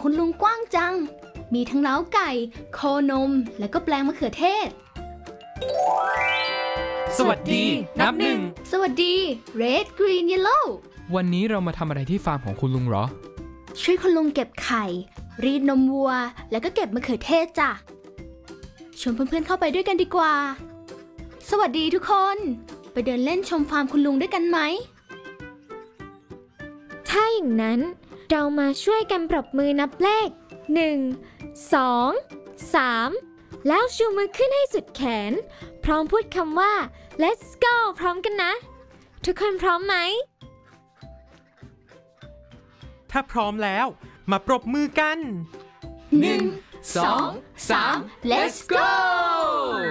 คุณลุงกว้างจังมีทั้งเล้าไก่โคนมและก็แปลงมะเขือเทศสวัสดีนับหนึ่งสวัสดี Red Green Yellow วันนี้เรามาทำอะไรที่ฟาร์มของคุณลุงเหรอช่วยคุณลุงเก็บไข่รีดนมวัวแล้วก็เก็บมะเขือเทศจ้ะชวนเพื่อนๆเข้าไปด้วยกันดีกว่าสวัสดีทุกคนไปเดินเล่นชมฟาร์มคุณลุงด้วยกันไหมถ้าอย่างนั้นเรามาช่วยกันปรบมือนับเลข1 2 3แล้วชูมือขึ้นให้สุดแขนพร้อมพูดคำว่า let's go พร้อมกันนะทุกคนพร้อมไหมถ้าพร้อมแล้วมาปรบมือกัน 1 2 3 let's go